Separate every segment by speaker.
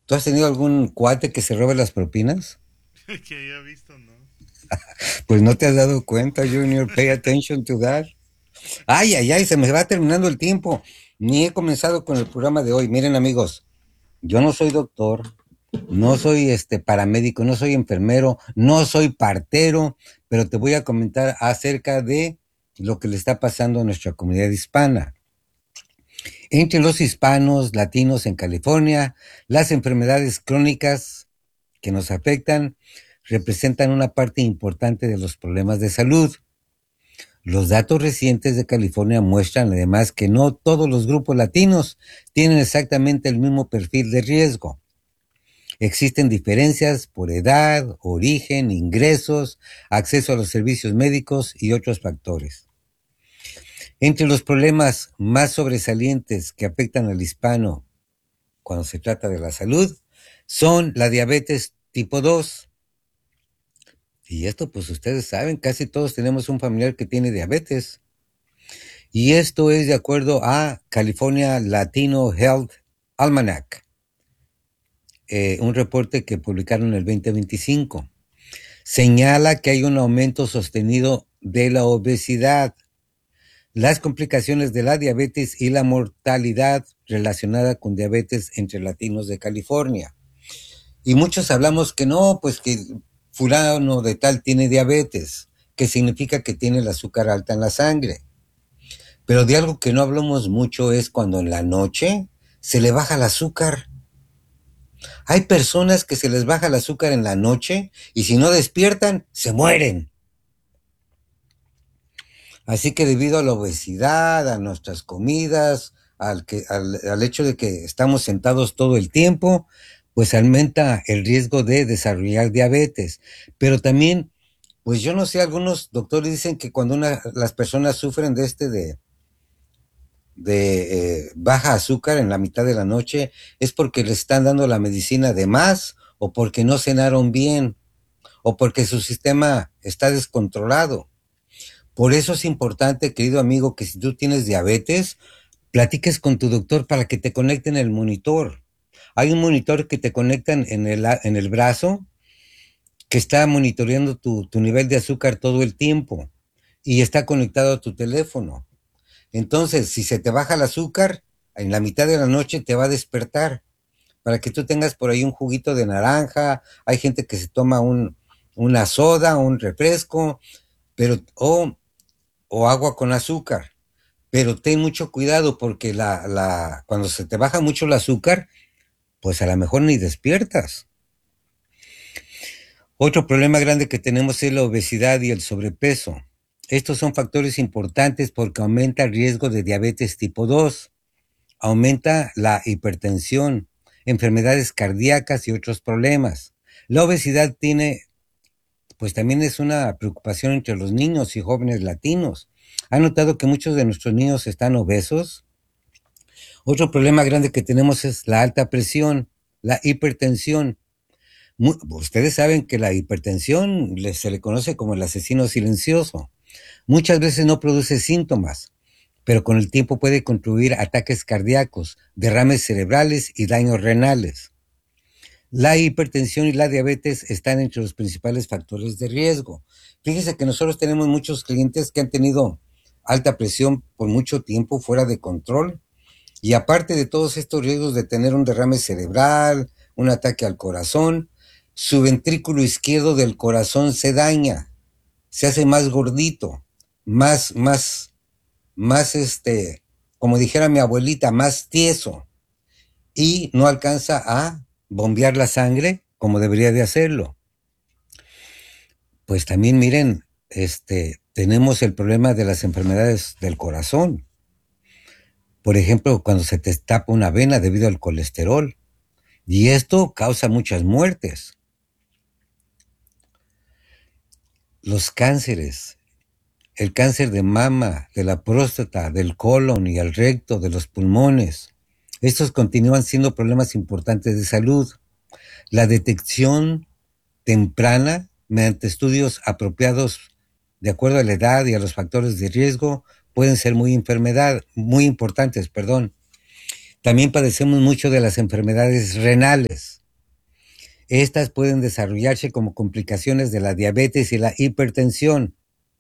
Speaker 1: ¿Tú has tenido algún cuate que se robe las propinas?
Speaker 2: Que haya visto, ¿no?
Speaker 1: Pues no te has dado cuenta, Junior. Pay attention to that. Ay, ay, ay, se me va terminando el tiempo. Ni he comenzado con el programa de hoy. Miren, amigos, yo no soy doctor, no soy paramédico, no soy enfermero, no soy partero, pero te voy a comentar acerca de lo que le está pasando a nuestra comunidad hispana. Entre los hispanos latinos en California, las enfermedades crónicas que nos afectan representan una parte importante de los problemas de salud. Los datos recientes de California muestran además que no todos los grupos latinos tienen exactamente el mismo perfil de riesgo. Existen diferencias por edad, origen, ingresos, acceso a los servicios médicos y otros factores. Entre los problemas más sobresalientes que afectan al hispano cuando se trata de la salud son la diabetes tipo 2. Y esto, pues ustedes saben, casi todos tenemos un familiar que tiene diabetes. Y esto es de acuerdo a California Latino Health Almanac, un reporte que publicaron en el 2025. Señala que hay un aumento sostenido de la obesidad, las complicaciones de la diabetes y la mortalidad relacionada con diabetes entre latinos de California. Y muchos hablamos que no, pues que fulano de tal tiene diabetes, que significa que tiene el azúcar alta en la sangre. Pero de algo que no hablamos mucho es cuando en la noche se le baja el azúcar. Hay personas que se les baja el azúcar en la noche y si no despiertan, se mueren. Así que debido a la obesidad, a nuestras comidas, al hecho de que estamos sentados todo el tiempo, pues aumenta el riesgo de desarrollar diabetes. Pero también, pues yo no sé, algunos doctores dicen que cuando las personas sufren de baja azúcar en la mitad de la noche es porque le están dando la medicina de más o porque no cenaron bien o porque su sistema está descontrolado. Por eso es importante, querido amigo, que si tú tienes diabetes, platiques con tu doctor para que te conecten el monitor. Hay un monitor que te conectan en el brazo que está monitoreando tu nivel de azúcar todo el tiempo y está conectado a tu teléfono. Entonces, si se te baja el azúcar, en la mitad de la noche te va a despertar para que tú tengas por ahí un juguito de naranja. Hay gente que se toma una soda, un refresco, pero o agua con azúcar. Pero ten mucho cuidado porque cuando se te baja mucho el azúcar, pues a lo mejor ni despiertas. Otro problema grande que tenemos es la obesidad y el sobrepeso. Estos son factores importantes porque aumenta el riesgo de diabetes tipo 2, aumenta la hipertensión, enfermedades cardíacas y otros problemas. La obesidad pues también es una preocupación entre los niños y jóvenes latinos. ¿Han notado que muchos de nuestros niños están obesos? Otro problema grande que tenemos es la alta presión, la hipertensión. Ustedes saben que la hipertensión se le conoce como el asesino silencioso. Muchas veces no produce síntomas, pero con el tiempo puede contribuir a ataques cardíacos, derrames cerebrales y daños renales. La hipertensión y la diabetes están entre los principales factores de riesgo. Fíjese que nosotros tenemos muchos clientes que han tenido alta presión por mucho tiempo fuera de control y aparte de todos estos riesgos de tener un derrame cerebral, un ataque al corazón, su ventrículo izquierdo del corazón se daña, se hace más gordito, más, como dijera mi abuelita, más tieso y no alcanza a bombear la sangre como debería de hacerlo. Pues también miren, tenemos el problema de las enfermedades del corazón. Por ejemplo, cuando se te tapa una vena debido al colesterol. Y esto causa muchas muertes. Los cánceres, el cáncer de mama, de la próstata, del colon y el recto, de los pulmones. Estos continúan siendo problemas importantes de salud. La detección temprana mediante estudios apropiados de acuerdo a la edad y a los factores de riesgo pueden ser muy importantes, perdón. También padecemos mucho de las enfermedades renales. Estas pueden desarrollarse como complicaciones de la diabetes y la hipertensión.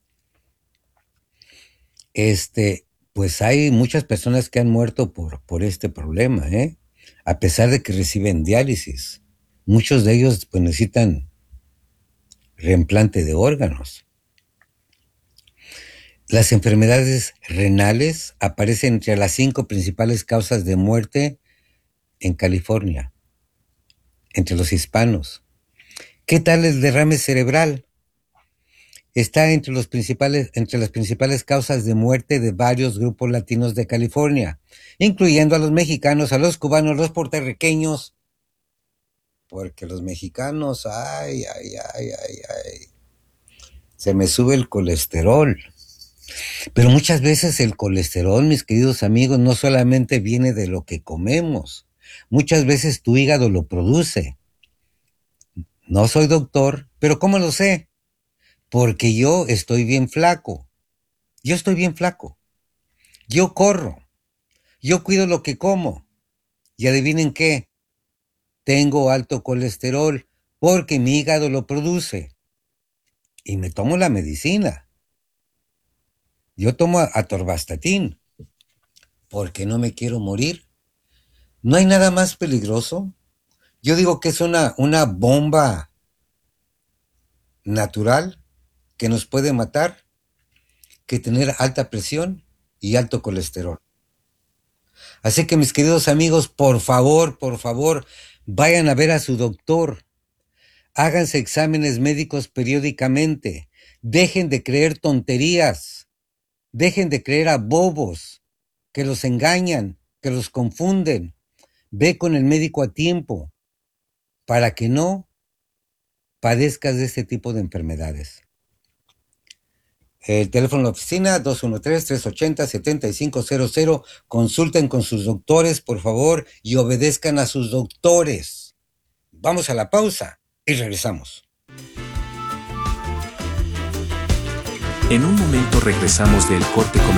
Speaker 1: Pues hay muchas personas que han muerto por este problema, ¿eh? A pesar de que reciben diálisis. Muchos de ellos pues, necesitan reemplante de órganos. Las enfermedades renales aparecen entre las 5 principales causas de muerte en California, entre los hispanos. ¿Qué tal el derrame cerebral? Está entre las principales causas de muerte de varios grupos latinos de California, incluyendo a los mexicanos, a los cubanos, los puertorriqueños, porque los mexicanos, ay, se me sube el colesterol. Pero muchas veces el colesterol, mis queridos amigos, no solamente viene de lo que comemos. Muchas veces tu hígado lo produce. No soy doctor, pero ¿cómo lo sé? Porque yo estoy bien flaco. Yo estoy bien flaco. Yo corro. Yo cuido lo que como. Y adivinen qué. Tengo alto colesterol porque mi hígado lo produce. Y me tomo la medicina. Yo tomo atorvastatin porque no me quiero morir. No hay nada más peligroso. Yo digo que es una bomba natural que nos puede matar que tener alta presión y alto colesterol. Así que mis queridos amigos, por favor, vayan a ver a su doctor. Háganse exámenes médicos periódicamente. Dejen de creer tonterías. Dejen de creer a bobos que los engañan, que los confunden. Ve con el médico a tiempo para que no padezcas de este tipo de enfermedades. El teléfono de la oficina 213-380-7500. Consulten con sus doctores, por favor, y obedezcan a sus doctores. Vamos a la pausa y regresamos.
Speaker 3: En un momento regresamos del corte comercial.